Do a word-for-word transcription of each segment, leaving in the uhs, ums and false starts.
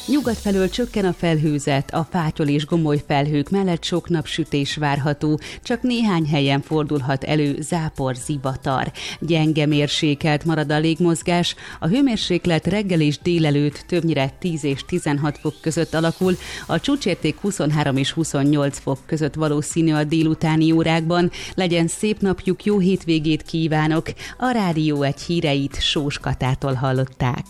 Nyugat felől csökken a felhőzet, a fátyol és gomoly felhők mellett sok napsütés várható, csak néhány helyen fordulhat elő zápor, zivatar. Gyenge mérsékelt marad a légmozgás, a hőmérséklet reggel és délelőtt többnyire tíz és tizenhat fok között alakul, a csúcsérték huszonhárom és huszonnyolc fok között valószínű a délutáni órákban. Legyen szép napjuk, jó hétvégét kívánok! A Rádió egy híreit Sós Katától hallották.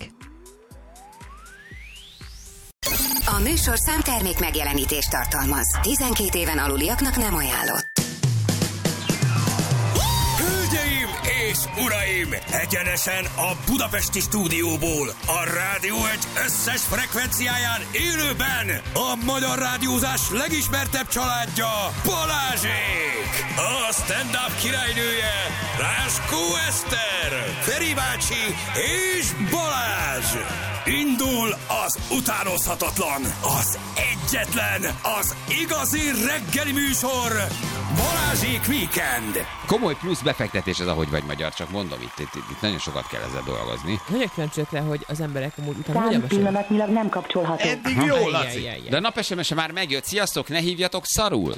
A műsorszám termék megjelenítést tartalmaz. tizenkét éven aluliaknak nem ajánlott. Hölgyeim és uraim! Egyenesen a budapesti stúdióból, a Rádió egy összes frekvenciáján élőben a magyar rádiózás legismertebb családja, Balázsék! A stand-up királynője, Ráskó Eszter, Feri bácsi és Balázs! Indul az utánozhatatlan, az egyetlen, az igazi reggeli műsor, Balázsék Weekend! Komoly plusz befektetés ez, ahogy vagy magyar, csak mondom, itt, itt, itt nagyon sokat kell ezzel dolgozni. Nagyon kíváncsiak rá, hogy az emberek amúgy utána hogyan Tám pillanatnyilag nem kapcsolható. Eddig jó, Laci. De a nap es em es-e már megjött, sziasztok, ne hívjatok szarul!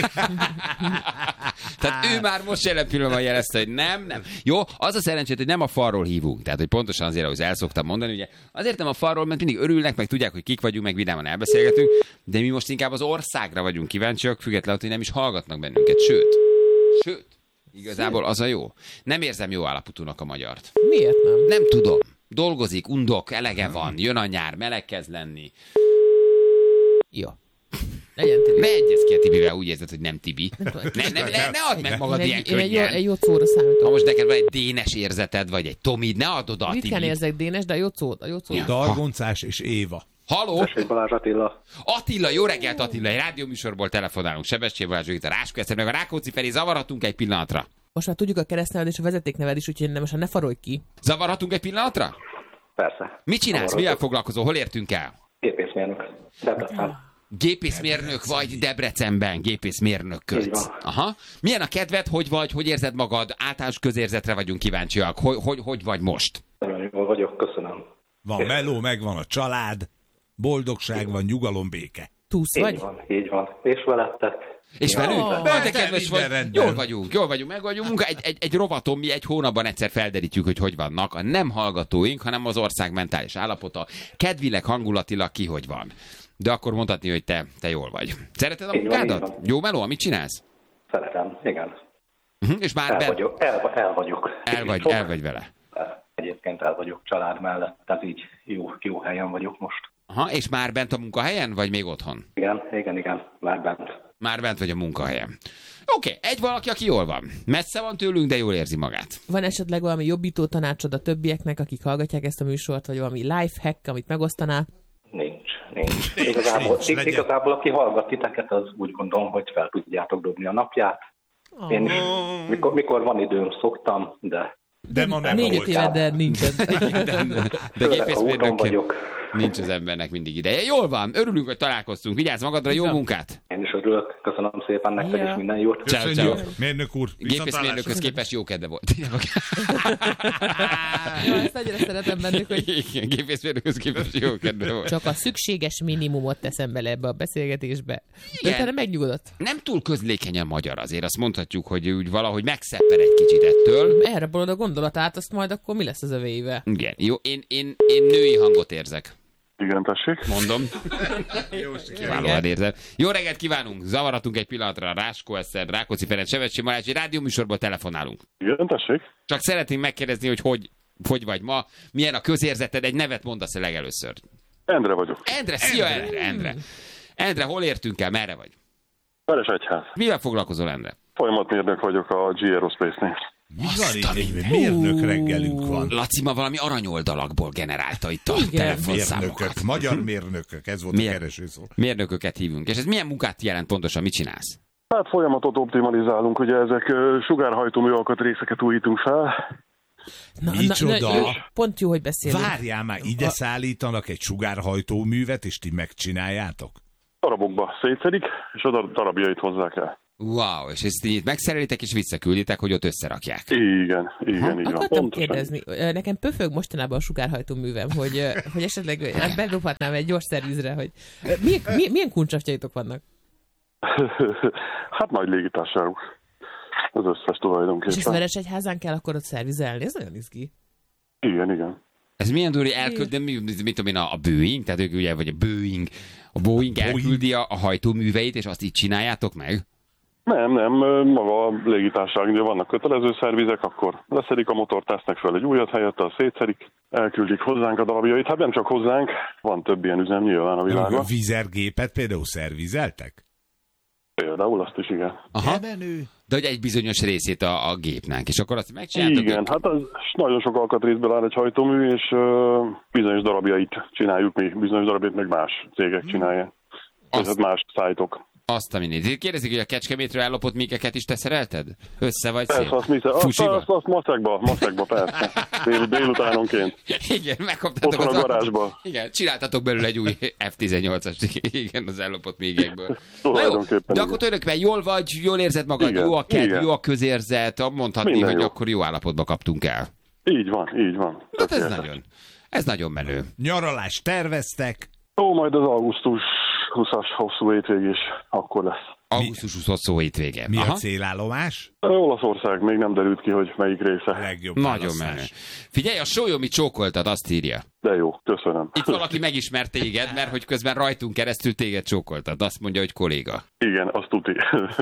Tehát ő már most jelen pillanatban jelezte, hogy nem, nem. Jó, az a szerencsét, hogy nem a falról hívunk. Tehát, hogy pontosan azért, ahogy el szoktam mondani, ugye, azért nem a falról, mert mindig örülnek, meg tudják, hogy kik vagyunk, meg vidáman elbeszélgetünk, de mi most inkább az országra vagyunk kíváncsiak, függetlenül, hogy nem is hallgatnak bennünket. Sőt, sőt, igazából az a jó. Nem érzem jó állapotúnak a magyart. Miért nem? Nem tudom. Dolgozik, undok, elege van, jön a nyár, meleg kezd lenni. Jó. Legyen Tibi. Ne egyezz ki a Tibivel, úgy érzed, hogy nem Tibi. Nem Ne, ne, ne, ne add meg magad Én ilyen egy, én egy, jó, könnyen. egy jó szóra számítok. Ha most neked van egy dénes érzeted, vagy egy Tomid, ne add oda a Ritkán Tibit. érzek dénes, de a jó szó, a jó szó. Ja. Dargoncás és Éva. Haló? Tessék, Balázs Attila. Attila, jó reggelt Attila, egy rádióműsorból telefonálunk. Sebestyén Balázs, itt a Ráskó Eszter, meg a Rákóczi Feri, zavarhatunk egy pillanatra? Most már tudjuk a keresztneved és a vezetékneved is, úgyhogy nem, most már ne farolj ki. Zavarhatunk egy pillanatra? Persze. Mit csinálsz? Mivel foglalkozol? Hol értünk el? Gépészmérnök. Debrecen. Gépészmérnök vagy Debrecenben, gépészmérnököt. Így van. Aha. Milyen a kedved, hogy vagy, hogy érzed magad? Általános közérzetre vagyunk kíváncsiak. Hogy, hogy, hogy vagy most? Nagyon jól vagyok, köszönöm. Van meló, megvan a család, boldogság van, nyugalom, béke. Túsz Így vagy? van, így van. És veletek? És Ja, velünk? Oh. Oh, de kedves vagy. Rendben. Jól vagyunk, jól vagyunk, meg vagyunk. Munka. Egy, egy, egy rovaton mi egy hónapban egyszer felderítjük, hogy hogy vannak. A nem hallgatóink, hanem az ország mentális állapota. Kedvileg, hangulatilag ki hogy van. De akkor mondhatni, hogy te, te jól vagy. Szereted a Így van, munkádat? így van. Jó meló, amit csinálsz? Szeretem, igen. Uh-huh. És már El be... vagyok, el, el vagyok. el, vagy, Sok- el vagy vele. Egyébként el vagyok család mellett, tehát így jó, jó helyen vagyok most. Aha, és már bent a munkahelyen, vagy még otthon? Igen, igen, igen, már bent. Már bent vagy a munkahelyen. Oké, okay, egy valaki, aki jól van. Messze van tőlünk, de jól érzi magát. Van esetleg valami jobbító tanácsod a többieknek, akik hallgatják ezt a műsort, vagy valami life hack, amit megosztanál? Nincs, nincs. Igazából, nincs, legyen. igazából aki hallgat titeket, az úgy gondolom, hogy fel tudjátok dobni a napját. Én is, mikor, mikor van időm, szoktam, de De ma nem Négy-öt volt. éve, de nincsen. De, de főleg a úton gépészmérnök vagyok. nincs az embernek mindig ideje. Jól van, örülünk, hogy találkoztunk. Vigyázz magadra, jó munkát! Én is örülök, köszönöm szépen nektek, Ja. és minden jót. Ciao, Köszönjük, ciao. mérnök úr. Gépészmérnökhöz képest jó kedve volt. Ja, ezt annyira szeretem bennük, hogy Igen, gépészmérnökhöz képest jó kedve volt. csak a szükséges minimumot teszem bele ebbe a beszélgetésbe. De Igen. utána megnyugodott. Nem túl közlékeny a magyar, azért azt mondhatjuk, hogy úgy valahogy megszeppen egy kicsit ettől. Erre bolond a gondolatát, azt majd akkor mi lesz az övéivel? Igen, jó, én, én, én női hangot érzek. Igen, tessék. Mondom. Kiválóan érzem. Jó reggelt kívánunk! Zavaratunk egy pillanatra. Ráskó Eszter, Rákóczi Ferenc, Sebestyén Balázs, egy rádióműsorból telefonálunk. Igen, tessék. Csak szeretném megkérdezni, hogy hogy, hogy vagy ma, milyen a közérzeted, egy nevet mondasz el legelőször. Endre vagyok. Endre, szia Endre! Endre, Endre hol értünk el, merre vagy? Veresegyház. Mivel foglalkozol, Endre? Folyamatmérnök vagyok a G Aerospace-nél. Mi van Azt a itt? Egy mérnök reggelünk van. Laci ma valami aranyoldalakból generálta itt a Igen. telefonszámokat. Mérnökök, magyar mérnökök, ez volt a Miért? keresőszó. Mérnököket hívunk. És ez milyen munkát jelent pontosan? Mit csinálsz? Hát folyamatot optimalizálunk, ugye ezek ö, sugárhajtómű alkatrészeket újítunk fel. Na, Micsoda? jó, pont jó, hogy beszélünk. Várjál már, ide szállítanak egy sugárhajtóművet, és ti megcsináljátok? Darabokba szétszedik, és a dar- darabjait hozzák el. Wow, és ezt így megszerelitek és visszakülditek, hogy ott összerakják. Igen, igen, Ha, igen. akartam Pontosan. kérdezni, nekem pöfög mostanában a sugárhajtóművem, hogy, hogy esetleg bedobhatnám egy gyors szervizre, hogy milyen, milyen, milyen kuncsafjaitok vannak? Hát nagy légitársaságok. Az összes tulajdonképpen. És ezt Veresegyházán kell akkor ott szervizelni? Ez nagyon izgi. Igen, igen. Ez milyen durva, elküld, de mi, mit tudom én, a, a Boeing, tehát ők ugye, vagy a Boeing, a Boeing elküldi a, a hajtóműveit, és azt így csináljátok meg? Nem, nem, maga a légitársaság, ugye vannak kötelező szervizek, akkor leszedik a motort, tesznek fel egy újat helyette, azt szétszedik, elküldik hozzánk a darabjait. Hát nem csak hozzánk, van több ilyen üzem nyilván a világban. A vízergépet például szervizeltek? Például azt is, igen. Aha. De hogy egy bizonyos részét a, a gépnek, és akkor azt megcsináltok? Igen, hát az nagyon sok alkatrészből áll egy hajtómű, és uh, bizonyos darabjait csináljuk mi, bizonyos darabjait meg más cégek csinálják. Azt... Tehát más szájtok. Azt a minit. Kérdezik, hogy a Kecskemétről ellopott mégeket is te szerelted? Össze vagy persze, szép? azt, mi, azt, azt, azt maszekba, maszekba, persze. Dél, délutánonként. Igen, megkaptátok az a garázsba. Igen, csináltatok belőle egy új ef tizennyolcas, igen, az ellopott mégekből. Na jó, de akkor tulajdonképpen jól vagy, jól érzed magad, igen, jó a kedv, igen. Jó a közérzet, mondhatni, minden hogy jó. Akkor jó állapotba kaptunk el. Így van, így van. Hát ez nagyon, ez nagyon menő. Nyaralást terveztek? Ó, majd az augusztus huszas hosszú hétvég is akkor lesz. augusztus huszas hosszú hétvége. Mi Aha. a célállomás? Olaszország, még nem derült ki, hogy melyik része. A legjobb nagyon választás. menő. Figyelj, a Sólyomi csókoltad, azt írja. De jó, köszönöm. Itt valaki megismert téged, mert hogy közben rajtunk keresztül téged csókoltad. Azt mondja, hogy kolléga. Igen, azt tuti.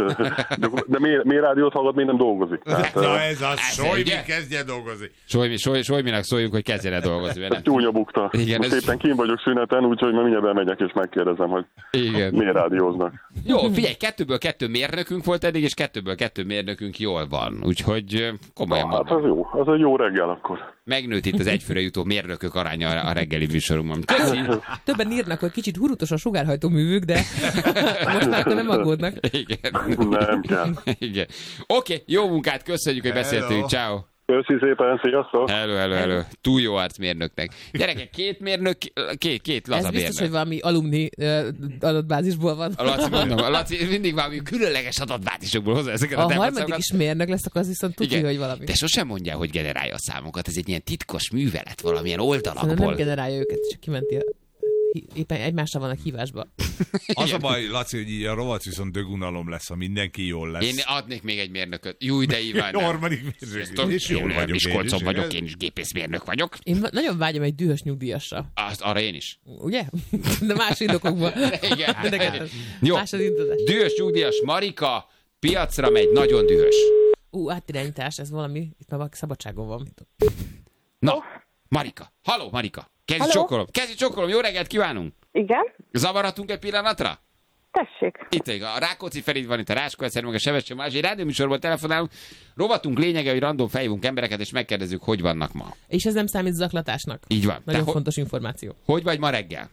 De, de miért, miért rádiót hallgat, még nem dolgozik? Tehát, Na ez az, ez Solymi ugye? kezdje dolgozni. Solymi, Soly, Solyminak szóljunk, hogy kezdjen el dolgozni. Nem? Csúnya bukta. Igen, Most ez... éppen kín vagyok szüneten, úgyhogy már mindjárt bemegyek és megkérdezem, hogy igen. miért rádióznak. Jó, figyelj, kettőből kettő mérnökünk volt eddig, és kettőből kettő mérnökünk jól van. Úgyhogy komolyan Na, hát mondom. az jó, az egy jó reggel akkor. Megnőtt itt az egyfőre jutó mérnökök aránya a reggeli műsorunkban. Köszi! Többen írnak, hogy kicsit hurutos a sugárhajtóművük, de most már nem aggódnak. Igen. Nem kell. Igen. Oké, okay, jó munkát, köszönjük, hogy beszéltünk. Ciao. Köszi szépen, sziasztok! Hello, hello, hello. Túl jó arc mérnöknek. Gyerekek, két mérnök, két, két laza Ez biztos, mérnök. hogy valami alumni uh, adatbázisból van. A Laci, mondom, a Laci mindig valami különleges adatbázisokból hozza ezeket a, a demonstrációkat. harmadik is mérnök lesz, akkor az viszont tudja, hogy valami. De sosem mondja, hogy generálja a számokat. Ez egy ilyen titkos művelet valamilyen Szerintem oldalakból. nem generálja őket, csak kimenti a... éppen egymásra vannak hívásba. Az a baj, Laci, hogy így a rovat viszont dögunalom lesz, ha mindenki jól lesz. Én adnék még egy mérnököt. Jó, de Iván. Harmadik mérnök. És jól vagyok. Miskolcon vagyok, én is gépészmérnök vagyok. Én nagyon vágyom egy dühös nyugdíjasra. Azt, arra én is. Ugye? De más indokokban. Igen. De Jó. más az indozás. Dühös nyugdíjas Marika piacra megy, nagyon dühös. Ú, átirányítás, ez valami, itt már valaki szabadságon van. Na, Marika. Halló, Marika. Kezdj csókolom. Kezdj csókolom. Jó reggelt kívánunk. Igen? Zavarhatunk egy pillanatra? Tessék. Itt a Rákóczi Feri van, itt a Ráskó Eszter, meg a Sevescső Más. Egy rádióműsorban telefonálunk. Rovatunk lényege, hogy random felhívunk embereket, és megkérdezzük, hogy vannak ma. És ez nem számít zaklatásnak. Így van. Nagyon Te fontos ho- információ. Hogy vagy ma reggel?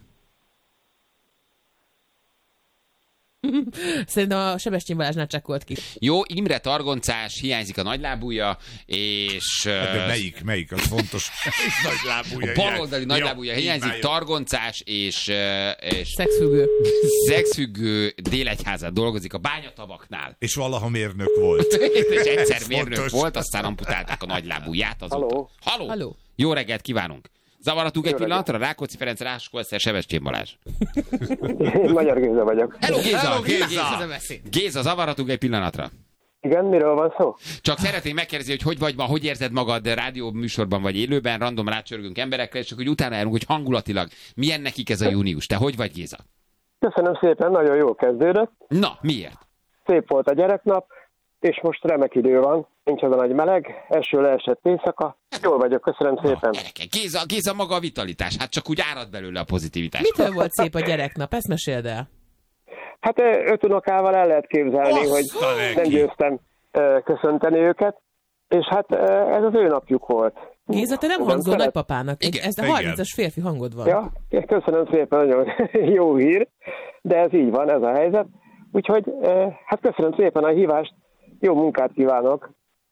Szerintem a Sebestyén Balázsnál csekkolt ki. Jó, Imre targoncás, hiányzik a nagylábúja, és... De melyik, melyik, az fontos. Nagylábúja. A baloldali nagylábúja hiányzik, targoncás, és... és Szexfüggő. Szexfüggő Délegyházán dolgozik a bányatavaknál. És valaha mérnök volt. És egyszer mérnök fontos. volt, aztán amputálták a nagylábúját azóta. Halló. Halló. Halló. Jó reggelt kívánunk. Zavaratunk egy Jó pillanatra? Rákóczi Ferenc, Ráskó Eszter, Sebestyén Balázs. Én Magyar Géza vagyok. Hello, Géza! Hello, Géza! Géza! Géza, zavaratunk egy pillanatra. Igen, miről van szó? Csak szeretnénk megkérdezni, hogy hogy vagy ma, hogy érzed magad rádió műsorban vagy élőben, random rácsörgünk emberekre, és csak hogy utána járunk, hogy hangulatilag milyen nekik ez a június. Te hogy vagy, Géza? Köszönöm szépen, nagyon jól kezdődött. Na, miért? Szép volt a gyereknap, és most remek idő van. Nincs az a nagy meleg, eső leesett éjszaka. Jól vagyok, köszönöm szépen. Gyerekek, Géza, Géza maga a vitalitás, hát csak úgy árad belőle a pozitivitás. Mitől volt szép a gyereknap? Ezt meséld el. Hát öt unokával el lehet képzelni, hogy nem győztem ö, köszönteni őket, és hát ö, ez az ő napjuk volt. Géza, te nem Nem hangzol szeret- nagypapának. Egy, Igen, ez a igen. harmincas férfi hangod van. Ja, köszönöm szépen, nagyon jó hír, de ez így van, ez a helyzet. Úgyhogy ö, hát köszönöm szépen a hívást, jó munkát kívánok.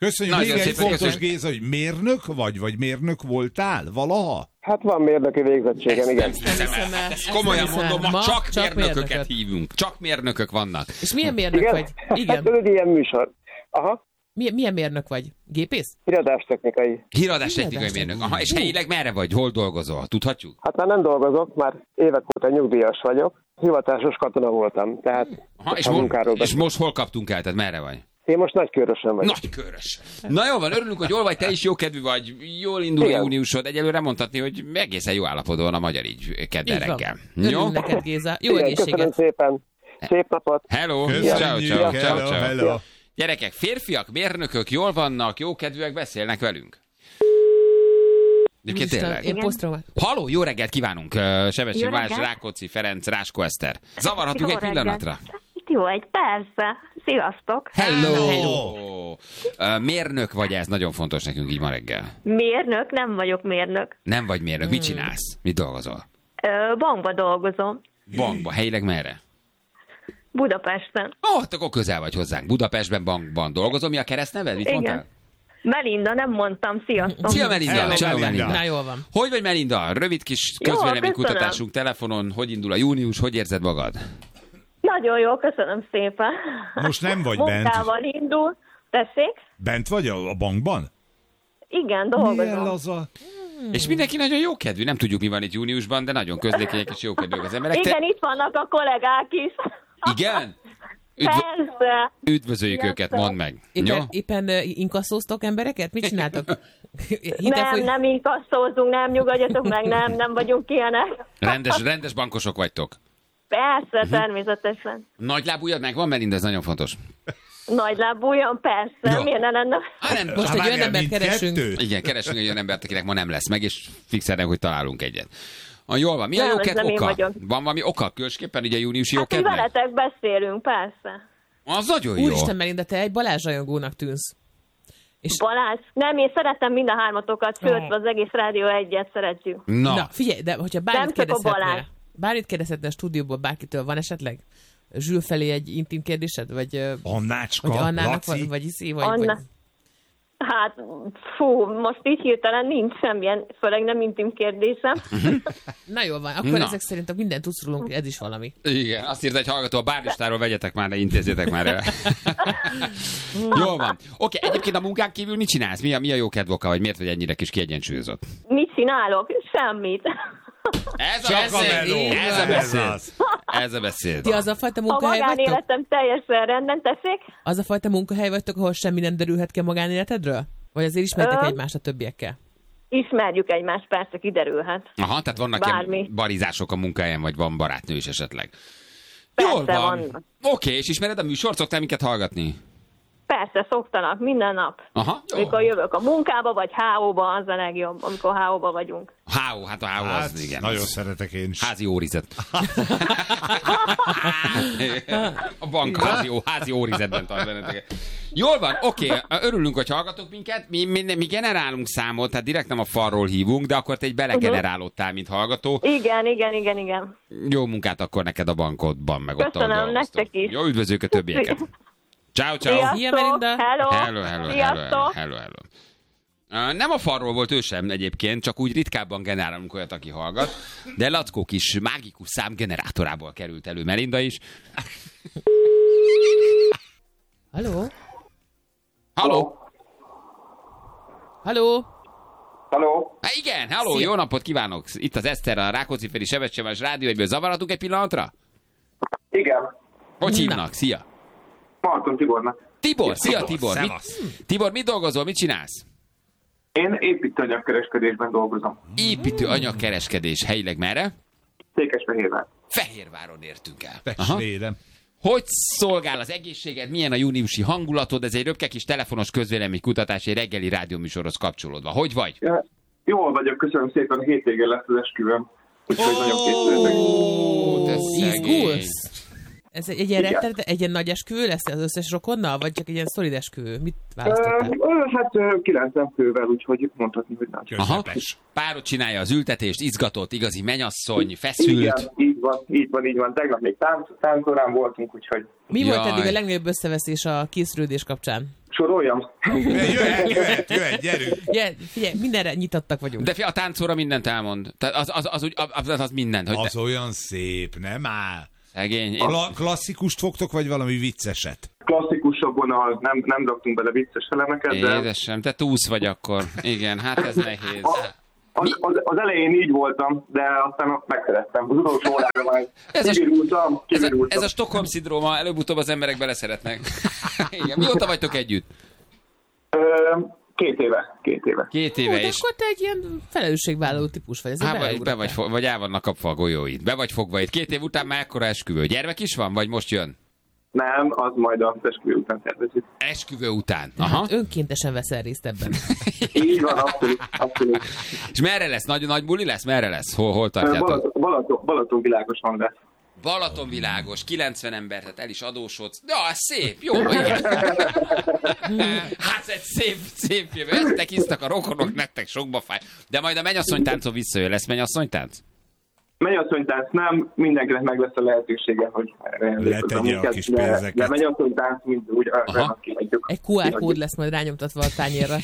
Köszönjük. Nagyon Még egy szépen fontos, köszönjük. Géza, hogy mérnök vagy, vagy mérnök voltál valaha? Hát van mérnöki végzettségem, igen. Nem hiszem el. hiszem el. Hát Ezt ezt komolyan nem hiszem mondom, el. ma Ma csak, csak mérnököket mérnököt. hívunk. Csak mérnökök vannak. És milyen mérnök Igen? vagy? Igen. Hát ez egy ilyen műsor. Aha, Milyen, milyen mérnök vagy? Gépész? híradástechnikai. Híradás technikai mérnök. Aha, és helyileg merre vagy? Hol dolgozol? Tudhatjuk? Hát már nem dolgozok, már évek óta nyugdíjas vagyok. Hivatásos katona voltam, tehát Aha, és, a mo- munkáról és beszélünk. most hol kaptunk el? Tehát merre vagy? Én most Nagykőrösen vagyok. Nagykörös. Na jó van, örülünk, hogy jól vagy, te is jókedvű vagy, jól indul a Igen. júniusod. Egyelőre mondhatni, hogy egészen jó állapotban van a magyar így kedden Így van. reggel. Örülünk Jó? neked, Géza. Jó Igen, köszönöm egészséget. szépen. Szép napot. Hello. Köszönjük. Ciao, ciao, ciao, Hello, ciao. hello. Gyerekek, férfiak, mérnökök jól vannak, jókedvűek, beszélnek velünk. Egyébként Isten, tényleg. Én posztrom. Halló, jó reggelt kívánunk! Sebesség Jó Balázs, reggelt. Rákóczi Ferenc, Ráskó Eszter. Zavarhatunk Jó egy reggelt. pillanatra? Jó, egy persze. Sziasztok. Hello! Hello. Ö, Mérnök vagy, ez nagyon fontos nekünk így ma reggel. Mérnök, nem vagyok mérnök. Nem vagy mérnök, mit csinálsz? Mit dolgozol? Ö, bankba dolgozom. Bankba, helyileg merre? Budapesten. Ó, oh, akkor közel vagy hozzánk. Budapestben bankban dolgozom. Mi a keresztneved? Mit mondtál? Igen. Melinda, nem mondtam. Sziasztok. Szia Melinda! Hello, Ciao, Melinda. Melinda! Na, jól van. Hogy vagy Melinda? Rövid kis Jó, közvéleménykutatásunk telefonon. Hogy indul a június? Hogy érzed magad? Nagyon jó, köszönöm szépen. Most nem vagy bent. Munkával indul. Tessék? Bent vagy a, a bankban? Igen, Milyen dolgozom. laza? És mindenki nagyon jókedvű. Nem tudjuk, mi van itt júniusban, de nagyon közlékenyek és jókedvűek az emberek. Te... Igen, itt vannak a kollégák is. Igen? Üdv... Persze. Üdvözöljük Persze. őket, mondd meg. Jó? Éppen, éppen uh, inkasszóztok embereket? Mit csináltak? Nem, Hitelfoly... nem inkasszózunk, nem nyugodjatok meg, nem, nem vagyunk ilyenek. Rendes, rendes bankosok vagytok. Persze, természetesen. Nagylábújad megvan, Melinda, ez nagyon fontos. Nagylábújan, persze, Jó. miért ne lenne? Á, nem, Most Há, egy várjál, olyan embert mindkettő? keresünk. Igen, keresünk egy olyan embert, akinek ma nem lesz meg, és fixelnek, hogy találunk egyet. Ah, jól van. Mi a Nem, ez jóked nem én oka? vagyok. Van valami oka különösképpen így a júniusi Hát, hogy jókednek? veletek beszélünk, persze. Az nagyon jó. Úristen, Melinda, te egy Balázs rajongónak tűnsz. És Balázs, nem, én szeretem mind a hármatokat, sőt, az egész Rádió egyet szeretjük. Na, Na, figyelj, de hogyha Nem bármit csak a Balázs. kérdezhetnél, bármit kérdezhetnél a stúdióból bárkitől, van esetleg Zsül felé egy intim kérdésed? Vagy, ö, Annácska, vagy Annának, Laci. vagy, vagy Iszi, vagy, Anna... vagy... Hát, fú, most így hirtelen nincs semmilyen, főleg nem intim kérdésem. Na jól van, akkor Na. Na. ezek szerint a mindent tudsz rólunk, ez is valami. igen, azt írta egy hallgató, a bárlistáról vegyetek már le, intézzétek már el. Jól van. Oké, egyébként a munkán kívül mit csinálsz? Mi a, mi a jókedv oka, vagy miért vagy ennyire kis kiegyensúlyozott? Mit csinálok? Semmit. Ez a Csak a beszéd! meló. Ez a Ez beszéd! az. Ez a beszéd. Ti az a fajta A munkahely vagytok? magánéletem teljesen rendben, tessék? Az a fajta munkahely vagytok, ahol semmi nem derülhet ki a magánéletedről? Vagy azért ismertek Ö? egymást a többiekkel? Ismerjük egymást, persze, kiderülhet. Aha, tehát vannak Bármi. ilyen barizások a munkahelyen, vagy van barátnő is esetleg. Persze Jól van. vannak. Oké, és ismered a műsort? Szoktál minket hallgatni? Persze, szoktanak minden nap. Aha, jó. Amikor jövök a munkába, vagy há ó-ba, az a legjobb, amikor há ó-ba vagyunk. há ó, hát a há ó Hát, az, igen. nagyon az szeretek én is. házi órizet. A bank házi, ó, házi órizetben tart benneteket. Jól van, oké, örülünk, hogy hallgatok minket. Mi, mi, mi generálunk számot, tehát direkt nem a falról hívunk, de akkor te egy belegenerálódtál, mint hallgató. Igen, igen, igen, igen. Jó munkát akkor neked a bankodban, meg ott, ahol Köszönöm, dolgoztok. nektek is. Jó, üdvözlők a többieket. Ciao, ciao. Szia, Sziasztok, Melinda. hello, Hello, hello, hello, sziasztok. hello, hello. Uh, nem a falról volt ő sem egyébként, csak úgy ritkábban generálunk olyat, aki hallgat, de Lackó kis mágikus számgenerátorából került elő Melinda is. Halló? Halló? Halló? Halló? Há, igen, halló, Szia. jó napot kívánok! Itt az Eszter, a Rákóczi-Feri Sebességmás Rádió egyből. Zavarhatunk egy pillanatra? Igen. Hogy hívnak? Szia! Marton Tibornak. Tibor, szia Tibor! Mit, Szevasz. Tibor, mit dolgozol, mit csinálsz? Én építőanyagkereskedésben dolgozom. Építő anyagkereskedés, helyileg merre? Székesfehérvár. Fehérváron értünk el. Aha. Testvérem. Hogy szolgál az egészséged, milyen a júniusi hangulatod? Ez egy röpke kis telefonos közvéleménykutatás egy reggeli rádióműsorhoz kapcsolódva. Hogy vagy? Ja, jól vagyok, köszönöm szépen, a hétvégén lesz az esküvőm. Úgyhogy nagyon készülök. Ó, te szegény. Izgulsz? Ez egy ilyen, rettet, egy ilyen nagy esküvő lesz az összes rokonnal, vagy csak egy ilyen szolid esküvő? Mit választottál? Uh, hát kilencven fővel, úgyhogy mondhatni, hogy nagy. Aha. Párod csinálja az ültetést, izgatott, igazi mennyasszony, feszült. Igen, így van, így van, így van. Tegnap még tánc, táncórán voltunk, úgyhogy... Mi Jaj. volt eddig a legnagyobb összeveszés a készülődés kapcsán? Soroljam. Jöhet, jöhet, jöhet, gyerünk. Yeah, figyelj, mindenre nyitottak vagyunk. De figyelj, a táncóra mindent elmond. Tehát az, az, az, az, az, az mindent. Hogy az de... olyan szép, nem áll. Szegény. Kla- klasszikust fogtok, vagy valami vicceset? Klasszikusabban a, nem, nem raktunk bele vicces elemeket, de... Édesem, te túsz vagy akkor. Igen, hát ez nehéz. Az, az, az elején így voltam, de aztán megszerettem. Az utolsó órára már kivirultam, kivirultam. Ez a, a Stockholm-szindróma, előbb-utóbb az emberek beleszeretnek. Igen. Mióta vagytok együtt? Ö, két éve. Két éve. Két éve, Ó, és... akkor te egy ilyen felelősségvállaló típus vagy. Há, vagy, be vagy, fo- vagy el vannak kapva a golyóid. Be vagy fogva itt. Két év után már ekkora esküvő. Gyermek is van, vagy most jön? Nem, az majd az esküvő után tervezik. Esküvő után. Aha. Hát önkéntesen veszel részt ebben. Így van, abszolút. abszolút. És merre lesz? Nagy, nagy buli lesz? Merre lesz? Hol, hol tartjátok? Balaton, Balaton, Balaton világosan lesz. Balaton világos, kilencven ember, tehát el is adósodsz. Ja, szép, jó, igen. Hát egy szép, szép jövő. Eztek isztak a rokonok, nektek sokba fáj. De majd a mennyasszonytáncon visszajön. Lesz mennyasszonytánc? Mennyasszonytánc nem, mindenkinek meg lesz a lehetősége, hogy letegye a kis pénzeket. De mennyasszonytánc mind úgy arra kihagyjuk. Egy kú ár kód lesz majd rányomtatva a tányérra.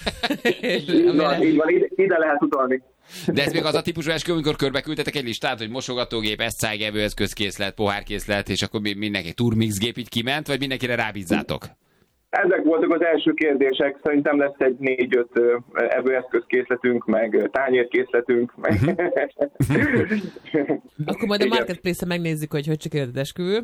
Így van, így van, ide, ide lehet utalni. De ez még az a típusú esküvő, amikor körbeküldtetek egy listát, hogy mosogatógép, eszcág, evőeszközkészlet, pohárkészlet, és akkor mindenki turmixgép így kiment, vagy mindenkire rábízzátok? Ezek voltak az első kérdések. Szerintem lesz egy négy-öt evőeszközkészletünk, meg tányérkészletünk. Meg... Uh-huh. Akkor majd a Marketplace-en megnézzük, hogy hogy csak érted esküvő.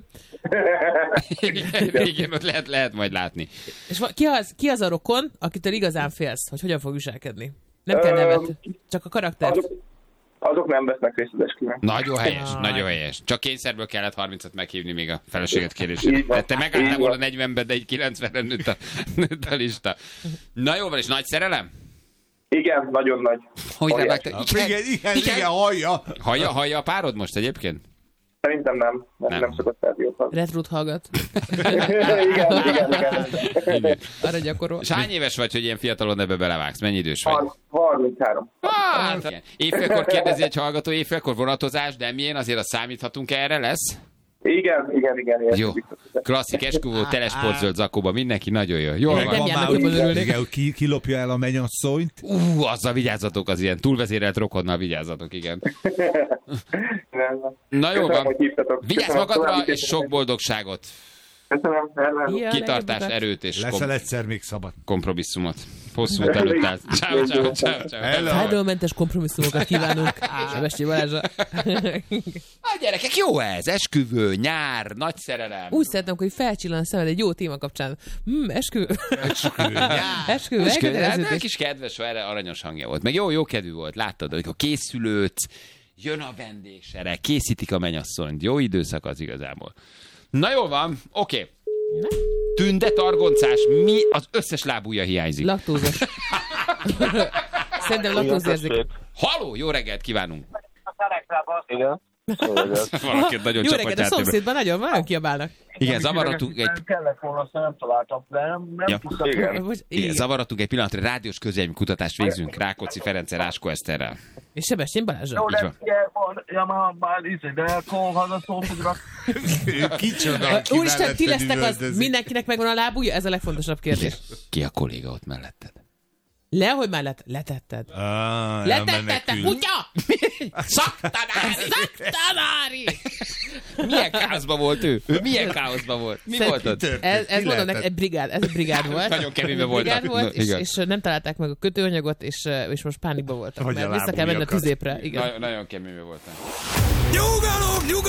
Igen, igen, ott lehet, lehet majd látni. És ki az, ki az a rokon, akitől igazán félsz, hogy hogyan fog viselkedni? Nem kell nevet, csak a karakter. Azok, azok nem vesznek részt az esküvőn. Nagyon helyes, Jaj. nagyon helyes. Csak kényszerből kellett harmincat meghívni még a feleséget kérésére. Te megálltál volna negyvenben, de egy kilencvenre nőtt a, nőtt a lista. Na jó van, és nagy szerelem? Igen, nagyon nagy. Hogy nem vágtál? Igen, igen, igen, igen, hallja. Hallja, hallja a párod most egyébként? Szerintem nem. Nem, nem. nem szokott rádiót. Retrut hallgat. igen, igen, igen. igen. Arra gyakorol. És hány éves vagy, hogy ilyen fiatalon ebbe belevágsz? Mennyi idős vagy? harminchárom. Hát, évfélkor kérdezi egy hallgató, évfélkor vonatozás, de milyen? Azért azt számíthatunk erre lesz? Igen, igen, igen. igen. Jó. Klasszik esküvő, telesportzöld zakóba, mindenki nagyon jó. Jól van. Van már, hogy igen, ki, kilopja el a mennyasszonyt. Ú, azzal vigyázzatok, az ilyen túlvezérelt rokonnal vigyázzatok, igen. Na jó van. Vigyázz magadra, és sok boldogságot. Köszönöm. Ja, kitartás, erőt és leszel egyszer még szabad. Kompromisszumot. Hosszú út előtt állt. Ciao, ciao, ciao, ciao. Fájdalommentes kompromisszumokat kívánunk. Sebessy Balázsa. A gyerekek, jó ez. Esküvő, nyár, nagy szerelem. Úgy szeretném, hogy felcsillan a szemed egy jó téma kapcsán. Hmm, esküvő. Esküvő, nyár. Esküvő, esküvő. Hát, egy kis kedves, erre aranyos hangja volt. Meg jó, jó kedvű volt. Láttad, amikor készülődsz, jön a vendégsere, készítik a mennyasszonyt. Jó időszak az igazából. Na jó van, oké. Okay. Tünde, targoncás, mi az összes lábúja hiányzik? Laktózos. Szerintem laktózérzék. Haló, jó reggelt kívánunk. Igen. Valakit nagyon jó csapatját. reggelt, a szomszédban nagyon, nagyon kiabálnak. Igen, zavarodtunk egy... Kellett volna, azt nem találtam, de nem, nem ja. tudtam. Igen. Igen, zavarodtunk egy pillanatra, rádiós közélmi kutatást végzünk Rákóczi Ferenccel, Ráskó Eszterrel. És Sebestyén Balázsa. Jó, de van, ja, már, már izé, de akkor haza szófogra. Kicsoda, ki Úristen, ti lesztek az, mindenkinek megvan a lábúja? Ez a legfontosabb kérdés. Ki a kolléga ott melletted? Le, hogy már let, letetted. Ah, letetted, te kutya! Szaktanári! Szaktanári! Milyen káoszban volt ő? ő milyen káoszban volt? Mi Szerint, volt ott? Ez, ez mondom neked, egy brigád, ez egy brigád volt. Nagyon keményben voltak. Volt, és, és nem találták meg a kötőanyagot, és, és most pánikban voltak. Mert vissza kell menni a tüzépre. Nagyon, nagyon keményben voltak. Nyugalom, nyugalom!